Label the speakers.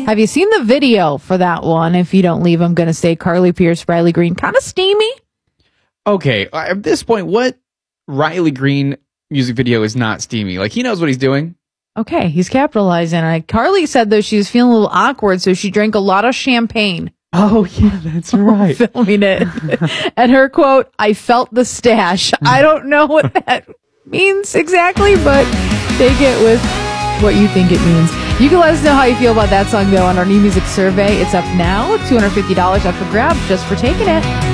Speaker 1: Have you seen the video for that one? If you don't leave, I'm going to say Carly Pierce, Riley Green. Kind of steamy.
Speaker 2: Okay, at this point, what Riley Green music video is not steamy? Like, he knows what he's doing.
Speaker 1: Okay, he's capitalizing. Carly said, though, she was feeling a little awkward, so she drank a lot of champagne.
Speaker 2: Oh, yeah, that's right.
Speaker 1: Filming it. And her quote, "I felt the stash." I don't know what that means exactly, but take it with what you think it means. You can let us know how you feel about that song, though, on our new music survey. It's up now, $250 up for grabs just for taking it.